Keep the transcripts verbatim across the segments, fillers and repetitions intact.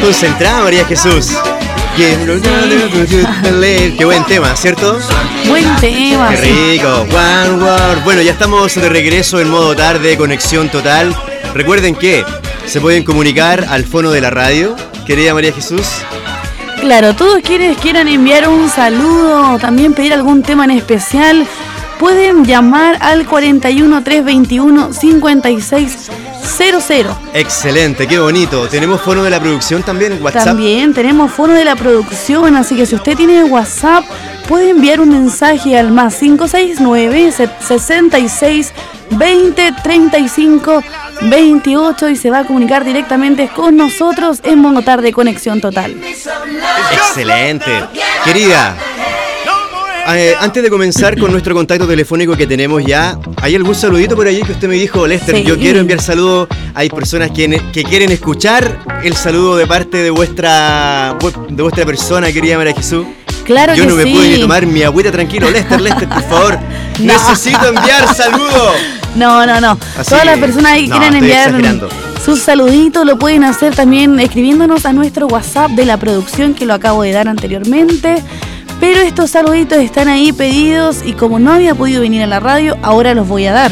concentrada, María Jesús. Qué, qué buen tema, ¿cierto? Buen tema. Qué rico. One World. Bueno, ya estamos de regreso en modo tarde, conexión total. Recuerden que se pueden comunicar al fono de la radio, querida María Jesús. Claro, todos quienes quieran enviar un saludo, también pedir algún tema en especial, pueden llamar al cuarenta y uno, trescientos veintiuno, cincuenta y seis cero cero. Excelente, qué bonito. ¿Tenemos fono de la producción también en WhatsApp? También tenemos fono de la producción, así que si usted tiene WhatsApp, puede enviar un mensaje al más cinco seis nueve, sesenta y seis, veinte, treinta y cinco, veintiocho y se va a comunicar directamente con nosotros en Modo Tarde Conexión Total. Excelente. Querida, Eh, antes de comenzar con nuestro contacto telefónico que tenemos ya, ¿hay algún saludito por allí que usted me dijo, Lester? Sí. Yo quiero enviar saludos. Hay personas que, que quieren escuchar el saludo de parte de vuestra de vuestra persona, querida María Jesús. Claro Yo que no me sí. puedo ni tomar mi agüita tranquilo. Lester, Lester, por favor. No. Necesito enviar saludos. No, no, no. Así, Todas las personas que no, quieren enviar exagerando. sus saluditos lo pueden hacer también escribiéndonos a nuestro WhatsApp de la producción que lo acabo de dar anteriormente. Pero estos saluditos están ahí pedidos y como no había podido venir a la radio, ahora los voy a dar.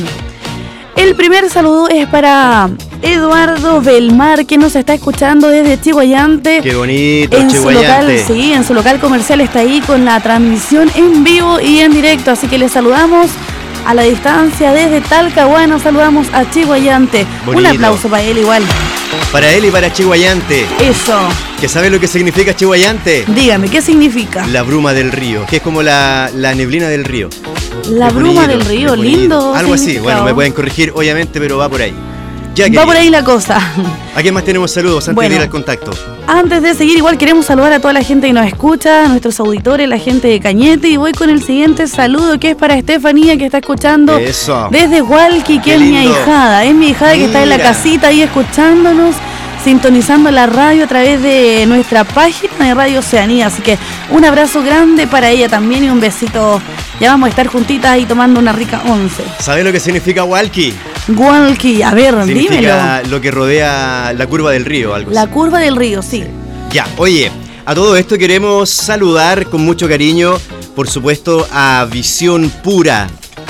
El primer saludo es para Eduardo Belmar, que nos está escuchando desde Chiguayante. Qué bonito, en Chiguayante. Su local, sí, en su local comercial está ahí con la transmisión en vivo y en directo. Así que le saludamos a la distancia desde Talcahuano. Saludamos a Chiguayante. Bonito. Un aplauso para él igual. Para él y para Chiguayante. Eso. ¿Que sabe lo que significa Chiguayante? Dígame, ¿qué significa? La bruma del río, que es como la, la neblina del río. La es bruma bonito, del río, lindo. Algo así, bueno, me pueden corregir, obviamente, pero va por ahí. Ya, va por ahí la cosa. ¿A quién más tenemos saludos antes bueno, de ir al contacto? Antes de seguir, igual queremos saludar a toda la gente que nos escucha, a nuestros auditores, la gente de Cañete, y voy con el siguiente saludo que es para Estefanía, que está escuchando Eso. desde Hualqui, que es mi ahijada, es mi ahijada Mira. que está en la casita ahí escuchándonos, sintonizando la radio a través de nuestra página de Radio Oceanía, así que un abrazo grande para ella también y un besito. Ya vamos a estar juntitas ahí tomando una rica once. ¿Sabes lo que significa Hualqui? Hualqui, a ver, significa dímelo. Lo que rodea la curva del río, algo La así. curva del río, sí. sí. Ya, oye, a todo esto queremos saludar con mucho cariño, por supuesto, a Visión Pura.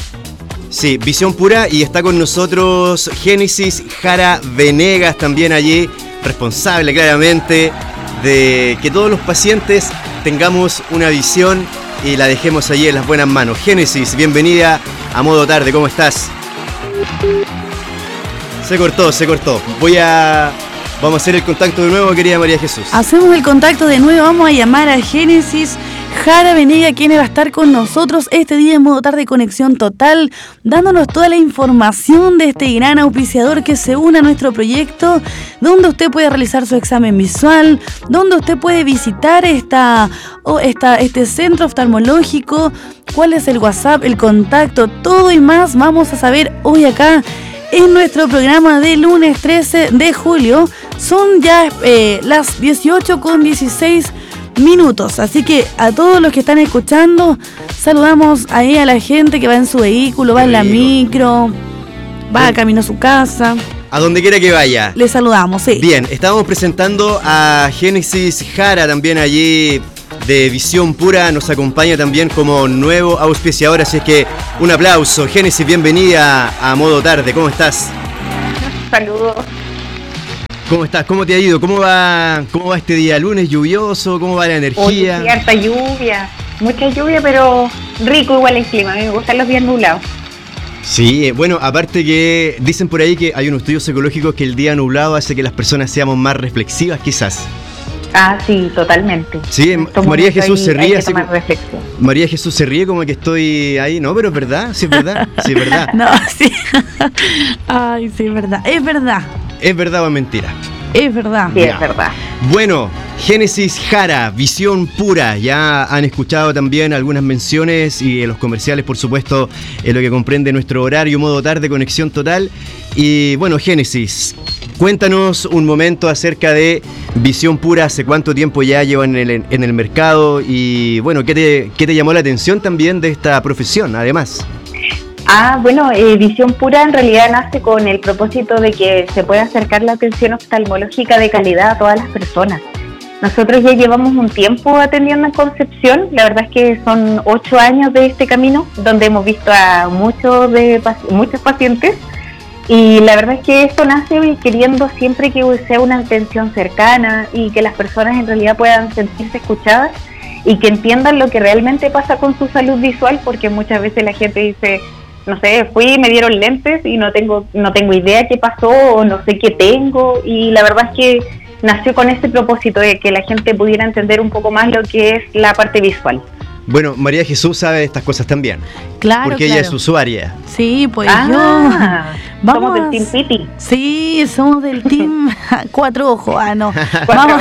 Sí, Visión Pura, y está con nosotros Génesis Jara Venegas también allí, responsable claramente de que todos los pacientes tengamos una visión y la dejemos allí en las buenas manos. Génesis, bienvenida a Modo Tarde, ¿cómo estás? Se cortó, se cortó. Voy a... Vamos a hacer el contacto de nuevo, querida María Jesús. Hacemos el contacto de nuevo, vamos a llamar a Génesis Jara Venega, quien va a estar con nosotros este día en Modo Tarde Conexión Total, dándonos toda la información de este gran auspiciador que se une a nuestro proyecto, donde usted puede realizar su examen visual, donde usted puede visitar esta, oh, esta, este centro oftalmológico, cuál es el WhatsApp, el contacto, todo y más vamos a saber hoy acá en nuestro programa de lunes trece de julio. Son ya eh, las dieciocho con dieciséis minutos, así que a todos los que están escuchando, saludamos ahí a la gente que va en su vehículo, va en la micro, va a camino a su casa. A donde quiera que vaya. Le saludamos, sí. Bien, estábamos presentando a Génesis Jara también allí de Visión Pura, nos acompaña también como nuevo auspiciador, así es que un aplauso. Génesis, bienvenida a Modo Tarde, ¿cómo estás? Saludos. ¿Cómo estás? ¿Cómo te ha ido? ¿Cómo va, cómo va este día? ¿Lunes lluvioso? ¿Cómo va la energía? Hoy harta lluvia, mucha lluvia, pero rico igual el clima. A mí me gustan los días nublados. Sí, bueno, aparte que dicen por ahí que hay unos estudios psicológicos que el día nublado hace que las personas seamos más reflexivas, quizás. Ah, sí, totalmente. Sí, María Jesús se ríe así como, reflexión. María Jesús se ríe como que estoy ahí, no, pero es verdad, sí es verdad, sí es verdad. No, sí. Ay, sí, es verdad, es verdad. ¿Es verdad o es mentira? Es verdad. Sí, es verdad. Bueno, Génesis Jara, Visión Pura. Ya han escuchado también algunas menciones y en los comerciales, por supuesto, en lo que comprende nuestro horario Modo Tarde Conexión Total. Y bueno, Génesis, cuéntanos un momento acerca de Visión Pura. ¿Hace cuánto tiempo ya llevan en el, en el mercado? Y bueno, ¿qué te, qué te llamó la atención también de esta profesión, además? Ah, bueno, eh, Visión Pura en realidad nace con el propósito de que se pueda acercar la atención oftalmológica de calidad a todas las personas. Nosotros ya llevamos un tiempo atendiendo en Concepción, la verdad es que son ocho años de este camino, donde hemos visto a muchos de muchos pacientes, y la verdad es que esto nace queriendo siempre que sea una atención cercana y que las personas en realidad puedan sentirse escuchadas y que entiendan lo que realmente pasa con su salud visual, porque muchas veces la gente dice, no sé, fui, me dieron lentes y no tengo no tengo idea qué pasó o no sé qué tengo, y la verdad es que nació con ese propósito de que la gente pudiera entender un poco más lo que es la parte visual. Bueno, María Jesús sabe de estas cosas también. Claro, porque claro. ella es usuaria. Sí, pues ah, yo... Vamos. Somos del Team Piti. Sí, somos del Team Cuatro Ojos. Ah, no. Vamos.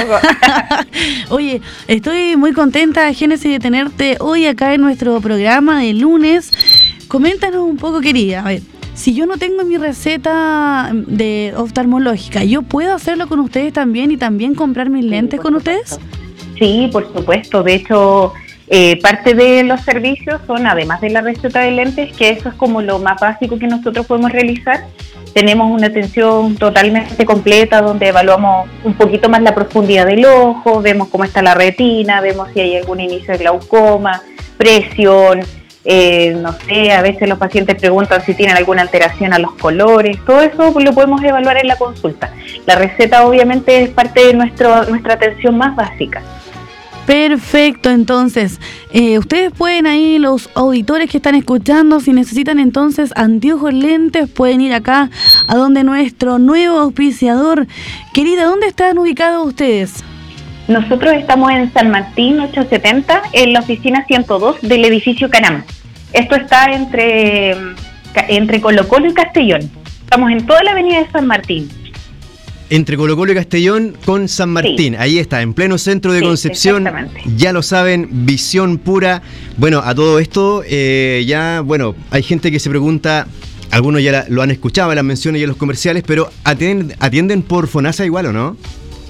Oye, estoy muy contenta, Génesis, de tenerte hoy acá en nuestro programa de lunes. Coméntanos un poco, querida. A ver, si yo no tengo mi receta de oftalmológica, ¿yo puedo hacerlo con ustedes también y también comprar mis Sí, lentes con supuesto. ustedes? Sí, por supuesto. De hecho, eh, parte de los servicios son, además de la receta de lentes, que eso es como lo más básico que nosotros podemos realizar, tenemos una atención totalmente completa donde evaluamos un poquito más la profundidad del ojo, vemos cómo está la retina, vemos si hay algún inicio de glaucoma, presión, eh, no sé, a veces los pacientes preguntan si tienen alguna alteración a los colores, todo eso lo podemos evaluar en la consulta. La receta obviamente es parte de nuestro, nuestra atención más básica. Perfecto, entonces, eh, ustedes pueden ahí, los auditores que están escuchando, si necesitan entonces anteojos, lentes, pueden ir acá a donde nuestro nuevo auspiciador. Querida, ¿dónde están ubicados ustedes? Nosotros estamos en San Martín ochocientos setenta, en la oficina ciento dos del edificio Canam. Esto está entre, entre Colo Colo y Castellón. Estamos en toda la avenida de San Martín. Entre Colo Colo y Castellón con San Martín, sí. Ahí está, en pleno centro de sí, Concepción, ya lo saben, visión pura. Bueno, a todo esto, eh, ya, bueno, hay gente que se pregunta, algunos ya la, lo han escuchado, las menciones y en los comerciales, pero ¿atienden, atienden por FONASA igual o no?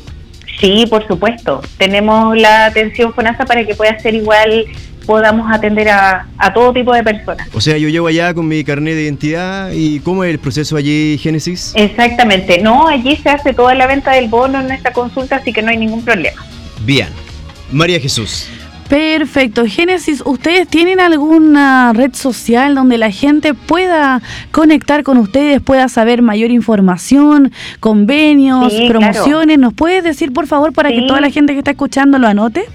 Sí, por supuesto, tenemos la atención FONASA para que pueda ser igual, podamos atender a, a todo tipo de personas. O sea, yo llego allá con mi carnet de identidad, ¿y cómo es el proceso allí, Génesis? Exactamente, no, allí se hace toda la venta del bono en nuestra consulta, así que no hay ningún problema. Bien, María Jesús. Perfecto, Génesis, ¿ustedes tienen alguna red social donde la gente pueda conectar con ustedes, pueda saber mayor información, convenios, sí, promociones? Claro. ¿Nos puedes decir, por favor, para sí. que toda la gente que está escuchando lo anote?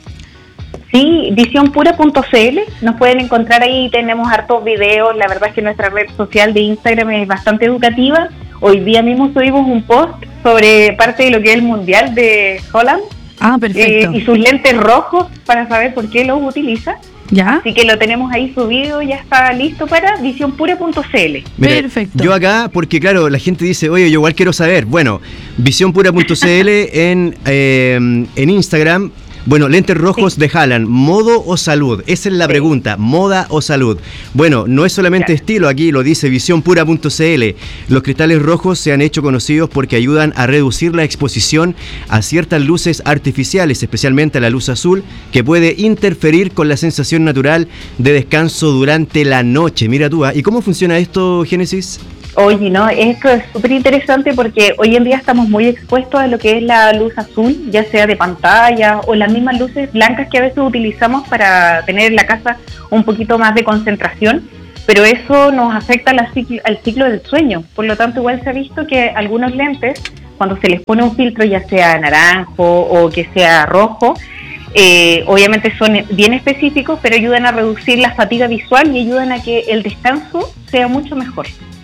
Sí, visión pura punto c l, nos pueden encontrar ahí, tenemos hartos videos, la verdad es que nuestra red social de Instagram es bastante educativa. Hoy día mismo subimos un post sobre parte de lo que es el Mundial de Holland. Ah, perfecto. Eh, y sus lentes rojos para saber por qué los utiliza. ¿Ya? Así que lo tenemos ahí subido, ya está listo para visión pura punto c l. Mira, perfecto. Yo acá, porque claro, la gente dice, oye, yo igual quiero saber. Bueno, visión pura punto c l en, eh, en Instagram. Bueno, lentes rojos sí. de Haaland, ¿modo o salud? Esa es la sí. pregunta, ¿moda o salud? Bueno, no es solamente claro. estilo, aquí lo dice visión pura punto c l. Los cristales rojos se han hecho conocidos porque ayudan a reducir la exposición a ciertas luces artificiales, especialmente a la luz azul, que puede interferir con la sensación natural de descanso durante la noche. Mira tú, ¿eh? ¿Y cómo funciona esto, Génesis? Oye, no, esto es súper interesante porque hoy en día estamos muy expuestos a lo que es la luz azul, ya sea de pantalla o las mismas luces blancas que a veces utilizamos para tener en la casa un poquito más de concentración, pero eso nos afecta al ciclo, al ciclo del sueño. Por lo tanto, igual se ha visto que algunos lentes, cuando se les pone un filtro, ya sea naranjo o que sea rojo, eh, obviamente son bien específicos, pero ayudan a reducir la fatiga visual y ayudan a que el descanso sea mucho mejor.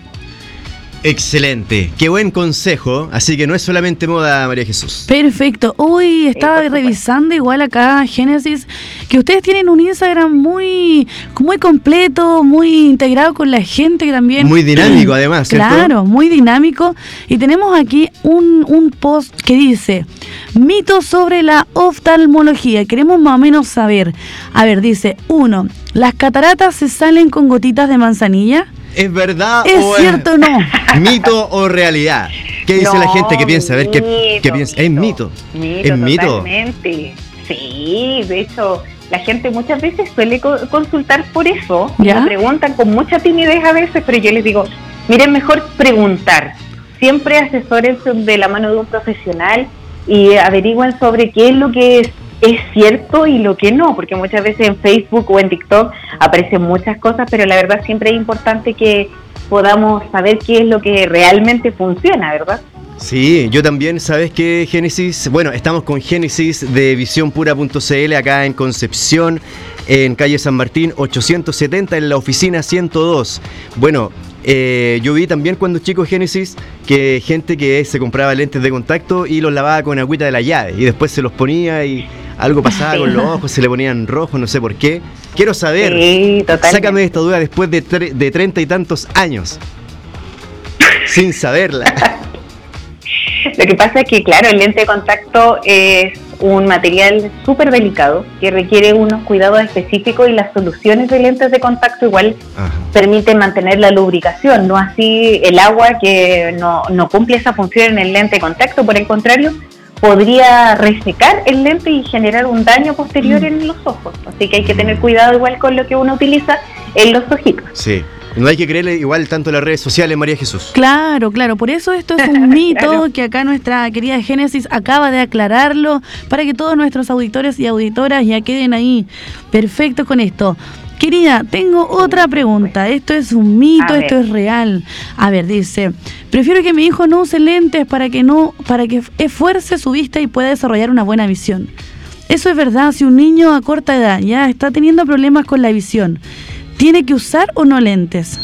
Excelente, qué buen consejo, así que no es solamente moda, María Jesús. Perfecto, hoy estaba sí, revisando igual acá, Génesis, que ustedes tienen un Instagram muy muy completo, muy integrado con la gente también. Muy dinámico además, ¿cierto? Claro, muy dinámico, y tenemos aquí un, un post que dice, mitos sobre la oftalmología, queremos más o menos saber, a ver, dice, uno, ¿las cataratas se salen con gotitas de manzanilla? ¿Es verdad ¿Es o cierto o no? ¿Mito o realidad? ¿Qué dice no, la gente que piensa? A ver, ¿qué, mito, qué piensa? ¿Es mito? Mito, ¿Es mito? Totalmente. Sí, de hecho, la gente muchas veces suele co- consultar por eso. ¿Ya? Me preguntan con mucha timidez a veces, pero yo les digo, miren, mejor preguntar. Siempre asesórense de la mano de un profesional. y averigüen sobre qué es lo que es, es cierto y lo que no, porque muchas veces en Facebook o en TikTok aparecen muchas cosas, pero la verdad siempre es importante que podamos saber qué es lo que realmente funciona, ¿verdad? Sí, yo también, ¿sabes qué, Génesis? Bueno, estamos con Génesis de visión pura punto c l acá en Concepción, en calle San Martín ochocientos setenta, en la oficina ciento dos. Bueno, eh, yo vi también cuando chico, Génesis, que gente que se compraba lentes de contacto y los lavaba con agüita de la llave y después se los ponía y algo pasaba sí. con los ojos, se le ponían rojos, no sé por qué. Quiero saber, sí, sácame de esta duda después de, tre- de treinta y tantos años, sin saberla. Lo que pasa es que, claro, el lente de contacto es un material súper delicado que requiere unos cuidados específicos y las soluciones de lentes de contacto igual Ajá. permiten mantener la lubricación, no así el agua que no, no cumple esa función en el lente de contacto, por el contrario, podría resecar el lente y generar un daño posterior mm. en los ojos. Así que hay que tener cuidado igual con lo que uno utiliza en los ojitos. Sí. No hay que creerle igual tanto en las redes sociales, María Jesús. Claro, claro, por eso esto es un mito claro. que acá nuestra querida Génesis acaba de aclararlo para que todos nuestros auditores y auditoras ya queden ahí perfectos con esto. Querida, tengo otra pregunta. Esto es un mito, esto es real. A ver, dice, prefiero que mi hijo no use lentes para que no, para que esfuerce su vista y pueda desarrollar una buena visión. Eso es verdad, si un niño a corta edad ya está teniendo problemas con la visión, ¿tiene que usar o no lentes?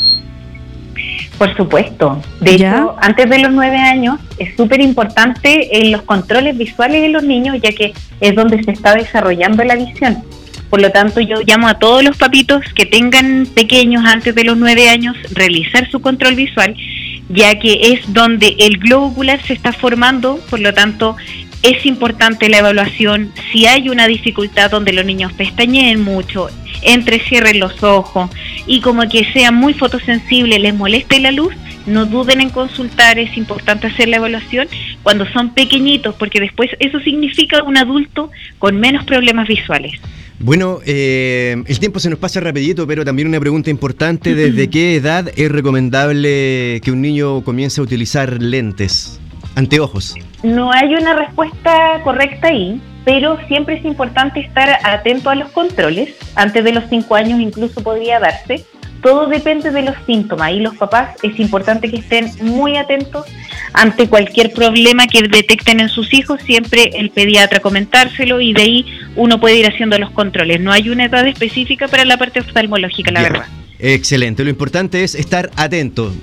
Por supuesto. De ¿Ya? hecho, antes de los nueve años es súper importante en los controles visuales de los niños, ya que es donde se está desarrollando la visión. Por lo tanto, yo llamo a todos los papitos que tengan pequeños antes de los nueve años realizar su control visual, ya que es donde el globo ocular se está formando. Por lo tanto, es importante la evaluación. Si hay una dificultad donde los niños pestañeen mucho, entrecierren los ojos y como que sean muy fotosensibles, les moleste la luz, no duden en consultar. Es importante hacer la evaluación cuando son pequeñitos, porque después eso significa un adulto con menos problemas visuales. Bueno, eh, el tiempo se nos pasa rapidito, pero también una pregunta importante: ¿desde qué edad es recomendable que un niño comience a utilizar lentes, anteojos? No hay una respuesta correcta ahí, pero siempre es importante estar atento a los controles. Antes de los cinco años incluso podría darse. Todo depende de los síntomas y los papás es importante que estén muy atentos ante cualquier problema que detecten en sus hijos, siempre el pediatra comentárselo y de ahí uno puede ir haciendo los controles. No hay una edad específica para la parte oftalmológica, la Bien. verdad. Excelente, lo importante es estar atento.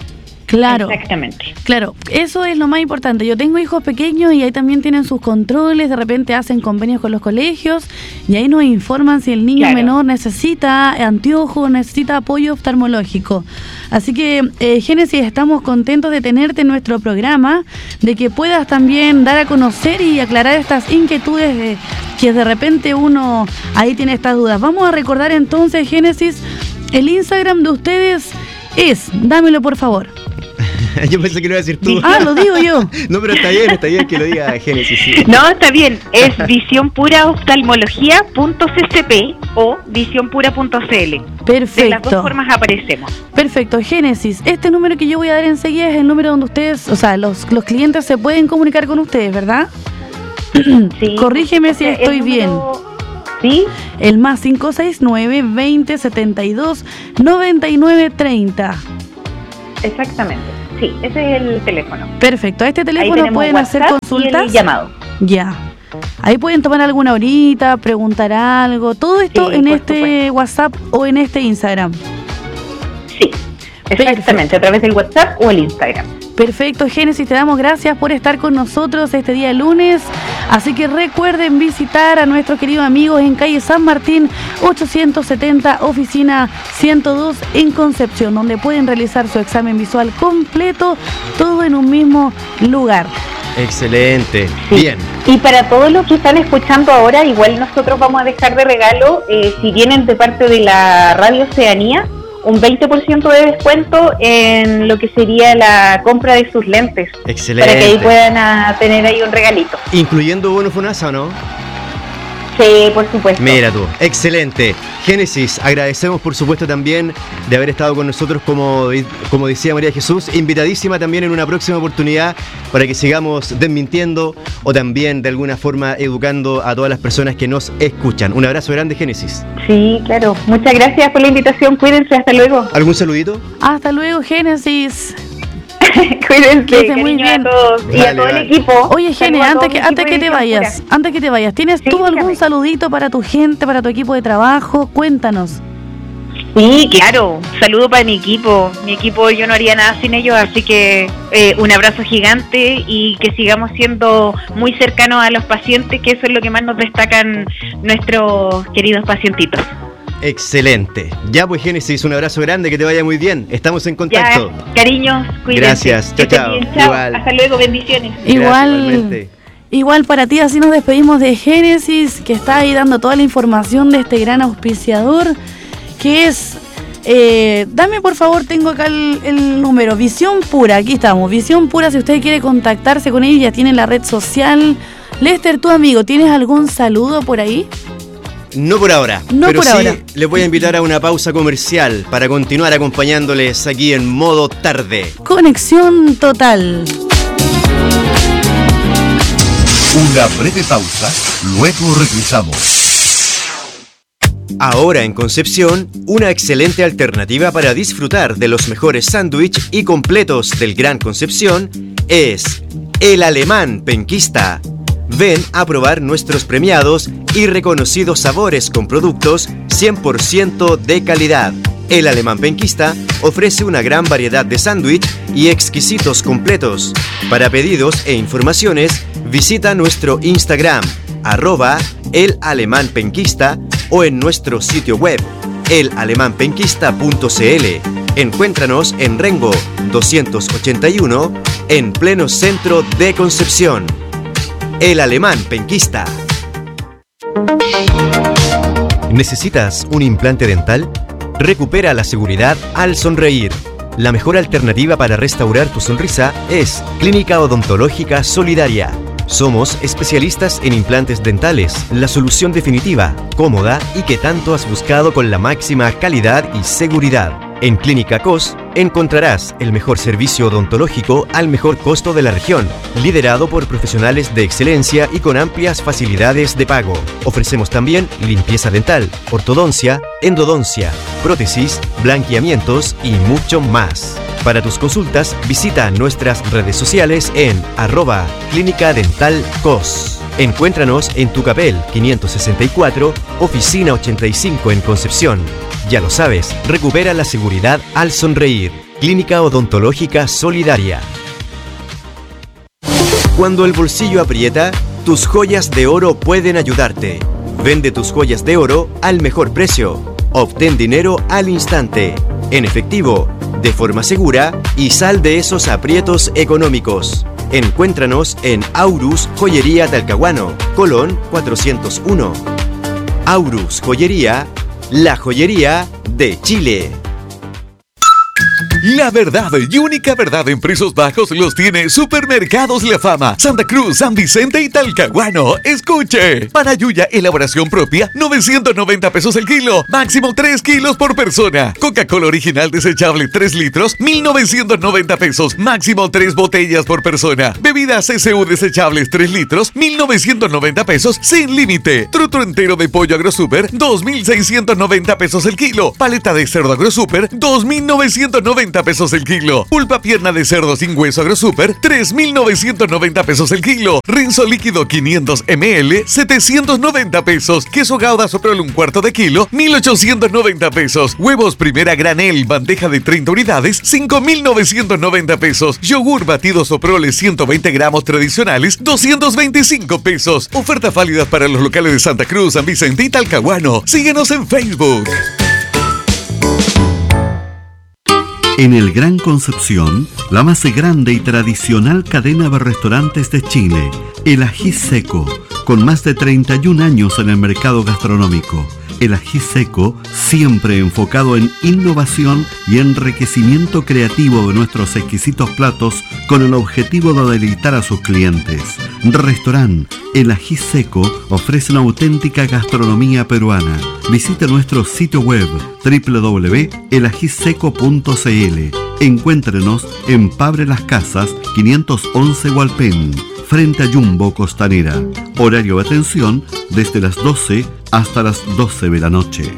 Claro, exactamente. Claro, eso es lo más importante. Yo tengo hijos pequeños y ahí también tienen sus controles, de repente hacen convenios con los colegios y ahí nos informan si el niño claro. menor necesita anteojos, necesita apoyo oftalmológico. Así que, eh, Génesis, estamos contentos de tenerte en nuestro programa, de que puedas también dar a conocer y aclarar estas inquietudes de que de repente uno ahí tiene estas dudas. Vamos a recordar entonces, Génesis, el Instagram de ustedes es, dámelo por favor. Yo pensé que lo iba a decir tú. Ah, lo digo yo. No, pero está bien, está bien que lo diga Génesis. Sí. No, está bien. Es visión pura oftalmología punto c c p o visión pura punto c l. Perfecto. De las dos formas aparecemos. Perfecto. Génesis, este número que yo voy a dar enseguida es el número donde ustedes, o sea, los, los clientes se pueden comunicar con ustedes, ¿verdad? Sí. Corrígeme si estoy bien. ¿Sí? El más cinco seis nueve, veinte, setenta y dos, noventa y nueve, treinta. Exactamente. Sí, ese es el teléfono. Perfecto, a este teléfono pueden WhatsApp hacer consultas. Y el llamado. Ya. Ahí pueden tomar alguna horita, preguntar algo, todo esto sí, en este supuesto. WhatsApp o en este Instagram. Sí, exactamente, Perfecto. A través del WhatsApp o el Instagram. Perfecto, Génesis, te damos gracias por estar con nosotros este día lunes. Así que recuerden visitar a nuestros queridos amigos en calle San Martín ochocientos setenta, oficina ciento dos en Concepción, donde pueden realizar su examen visual completo, todo en un mismo lugar. Excelente, sí. Bien. Y para todos los que están escuchando ahora, igual nosotros vamos a dejar de regalo, eh, si vienen de parte de la Radio Oceanía, un veinte por ciento de descuento en lo que sería la compra de sus lentes. Excelente. Para que ahí puedan a tener ahí un regalito. ¿Incluyendo bono FONASA o no? Sí, por supuesto. Mira tú, excelente. Génesis, agradecemos por supuesto también de haber estado con nosotros, como, como decía María Jesús, invitadísima también en una próxima oportunidad para que sigamos desmintiendo o también de alguna forma educando a todas las personas que nos escuchan. Un abrazo grande, Génesis. Sí, claro. Muchas gracias por la invitación. Cuídense, hasta luego. ¿Algún saludito? Hasta luego, Génesis. Cuídense, que esté muy bien. A todos y Vale, a todo vale. el equipo. Oye, Gene, Saludos a antes todo que, mi antes equipo que de te Visión vayas, Pura. antes que te vayas, ¿tienes Sí, tú algún dígame. saludito para tu gente, para tu equipo de trabajo? Cuéntanos. Sí, claro. Saludo para mi equipo. Mi equipo, yo no haría nada sin ellos, así que eh, un abrazo gigante y que sigamos siendo muy cercanos a los pacientes, que eso es lo que más nos destacan nuestros queridos pacientitos. Excelente. Ya pues, Génesis, un abrazo grande, que te vaya muy bien. Estamos en contacto. Ya, cariños, cuídense. Gracias. Que Chao, estén chao. bien. Chao. Igual. Hasta luego, bendiciones. Gracias, Igual, igualmente. igual para ti, así nos despedimos de Génesis, que está ahí dando toda la información de este gran auspiciador, que es... Eh, dame por favor, tengo acá el, el número, Visión Pura, aquí estamos, Visión Pura, si usted quiere contactarse con ellos, ya tienen la red social. Lester, tu amigo, ¿tienes algún saludo por ahí? No por ahora, No pero por sí ahora. les voy a invitar a una pausa comercial para continuar acompañándoles aquí en modo tarde. Conexión total. Una breve pausa, luego regresamos. Ahora en Concepción, una excelente alternativa para disfrutar de los mejores sándwiches y completos del Gran Concepción es El Alemán Penquista. Ven a probar nuestros premiados y reconocidos sabores con productos cien por ciento de calidad. El Alemán Penquista ofrece una gran variedad de sándwich y exquisitos completos. Para pedidos e informaciones, visita nuestro Instagram, arroba El Alemán Penquista, o en nuestro sitio web, el alemán penquista punto c l. Encuéntranos en Rengo doscientos ochenta y uno, en pleno centro de Concepción. El Alemán Penquista. ¿Necesitas un implante dental? Recupera la seguridad al sonreír. La mejor alternativa para restaurar tu sonrisa es Clínica Odontológica Solidaria. Somos especialistas en implantes dentales, la solución definitiva, cómoda y que tanto has buscado con la máxima calidad y seguridad. En Clínica C O S encontrarás el mejor servicio odontológico al mejor costo de la región, liderado por profesionales de excelencia y con amplias facilidades de pago. Ofrecemos también limpieza dental, ortodoncia, endodoncia, prótesis, blanqueamientos y mucho más. Para tus consultas, visita nuestras redes sociales en arroba Clínica Dental C O S. Encuéntranos en Tucapel quinientos sesenta y cuatro, Oficina ochenta y cinco en Concepción. Ya lo sabes, recupera la seguridad al sonreír. Clínica Odontológica Solidaria. Cuando el bolsillo aprieta, tus joyas de oro pueden ayudarte. Vende tus joyas de oro al mejor precio. Obtén dinero al instante, en efectivo, de forma segura y sal de esos aprietos económicos. Encuéntranos en Aurus Joyería Talcahuano, Colón cuatrocientos uno. Aurus Joyería, la joyería de Chile. La verdad y única verdad en precios bajos los tiene Supermercados La Fama, Santa Cruz, San Vicente y Talcahuano. Escuche. Panayuya, elaboración propia, novecientos noventa pesos el kilo. Máximo tres kilos por persona. Coca-Cola original desechable tres litros, mil novecientos noventa pesos. Máximo tres botellas por persona. Bebidas C C U desechables tres litros, mil novecientos noventa pesos sin límite. Truto entero de pollo AgroSuper, dos mil seiscientos noventa pesos el kilo. Paleta de cerdo AgroSuper, dos mil novecientos noventa pesos el kilo. Pulpa pierna de cerdo sin hueso AgroSuper, tres mil novecientos noventa pesos el kilo. Rinzo líquido quinientos mililitros, setecientos noventa pesos. Queso Gouda Soprole un cuarto de kilo, mil ochocientos noventa pesos. Huevos primera granel, bandeja de treinta unidades, cinco mil novecientos noventa pesos. Yogur batido Soprole ciento veinte gramos tradicionales, doscientos veinticinco pesos. Oferta válida para los locales de Santa Cruz, San Vicente y Talcahuano. Síguenos en Facebook. En el Gran Concepción, la más grande y tradicional cadena de restaurantes de Chile, El Ají Seco, con más de treinta y un años en el mercado gastronómico. El Ají Seco, siempre enfocado en innovación y enriquecimiento creativo de nuestros exquisitos platos con el objetivo de deleitar a sus clientes. Restaurante El Ají Seco ofrece una auténtica gastronomía peruana. Visite nuestro sitio web doble u doble u doble u punto el ají seco punto c l. Encuéntrenos en Pabre Las Casas quinientos once Hualpén, frente a Jumbo Costanera. Horario de atención desde las doce hasta las doce de la noche.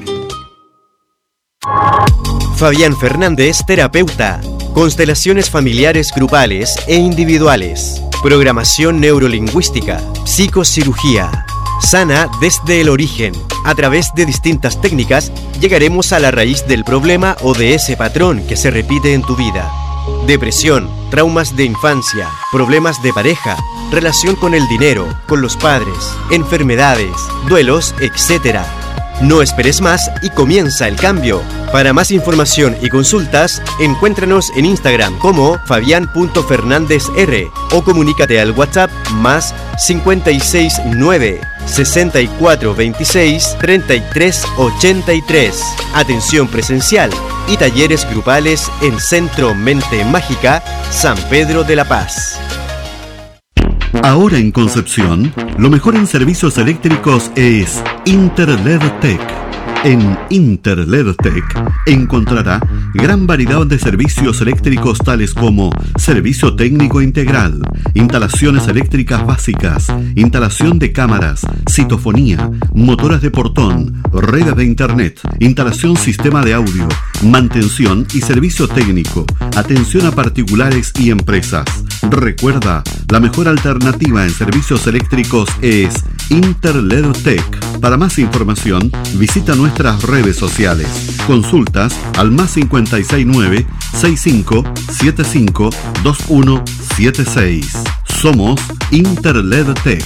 Fabián Fernández, terapeuta. Constelaciones familiares grupales e individuales. Programación neurolingüística. Psicocirugía. Sana desde el origen. A través de distintas técnicas llegaremos a la raíz del problema o de ese patrón que se repite en tu vida. Depresión, traumas de infancia, problemas de pareja, relación con el dinero, con los padres, enfermedades, duelos, etcétera. No esperes más y comienza el cambio. Para más información y consultas, encuéntranos en Instagram como fabián punto fernández r o comunícate al WhatsApp más cincuenta y seis nueve, sesenta y cuatro veintiséis, treinta y tres ochenta y tres. Atención presencial y talleres grupales en Centro Mente Mágica, San Pedro de la Paz. Ahora en Concepción, lo mejor en servicios eléctricos es Interledtech. En Interledtech encontrará gran variedad de servicios eléctricos tales como servicio técnico integral, instalaciones eléctricas básicas, instalación de cámaras, citofonía, motoras de portón, redes de internet, instalación sistema de audio, mantención y servicio técnico, atención a particulares y empresas. Recuerda, la mejor alternativa en servicios eléctricos es Interledtech. Para más información, visita nuestras redes sociales. Consultas al más cincuenta y seis nueve, sesenta y cinco, setenta y cinco, veintiuno setenta y seis. Somos Interledtech.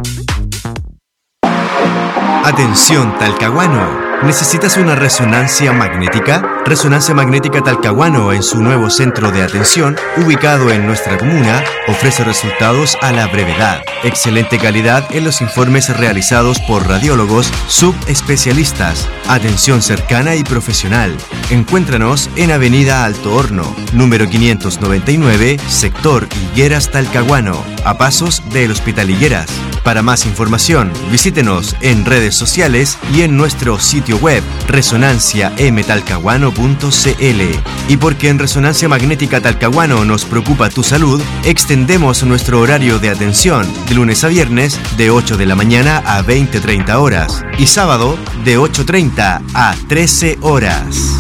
Atención Talcahuano. ¿Necesitas una resonancia magnética? Resonancia Magnética Talcahuano, en su nuevo centro de atención, ubicado en nuestra comuna, ofrece resultados a la brevedad. Excelente calidad en los informes realizados por radiólogos subespecialistas. Atención cercana y profesional. Encuéntranos en Avenida Alto Horno, número quinientos noventa y nueve, sector Higueras Talcahuano, a pasos del Hospital Higueras. Para más información, visítenos en redes sociales y en nuestro sitio web resonancia m talcahuano punto c l. Y porque en Resonancia Magnética Talcahuano nos preocupa tu salud, extendemos nuestro horario de atención de lunes a viernes de ocho de la mañana a veinte treinta horas y sábado de ocho treinta a trece horas.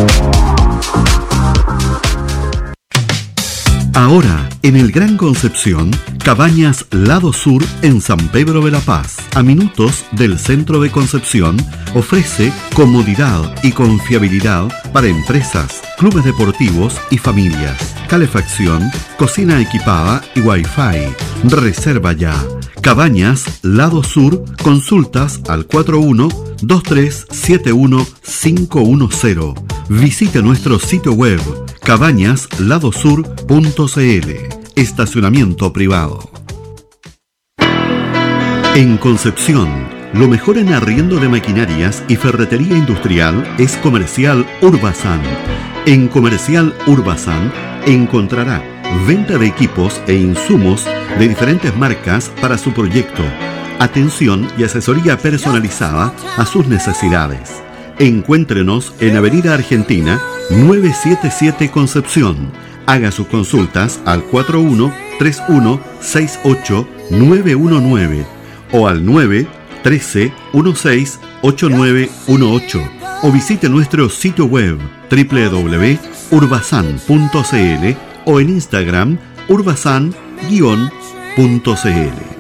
Ahora, en el Gran Concepción, Cabañas Lado Sur en San Pedro de la Paz, a minutos del centro de Concepción, ofrece comodidad y confiabilidad para empresas, clubes deportivos y familias, calefacción, cocina equipada y wifi. Reserva ya. Cabañas Lado Sur, consultas al cuatro uno, dos tres siete uno, cinco uno cero. Visite nuestro sitio web cabañas lado sur punto c l. Estacionamiento privado. En Concepción, lo mejor en arriendo de maquinarias y ferretería industrial es Comercial Urbasan. En Comercial Urbasan encontrará venta de equipos e insumos de diferentes marcas para su proyecto, atención y asesoría personalizada a sus necesidades. Encuéntrenos en Avenida Argentina novecientos setenta y siete Concepción. Haga sus consultas al cuatro uno, tres uno, seis ocho, nueve uno nueve o al nueve, trece, dieciséis, ochenta y nueve dieciocho o visite nuestro sitio web doble u doble u doble u punto urbasan punto c l o en Instagram urbasan guion punto c l.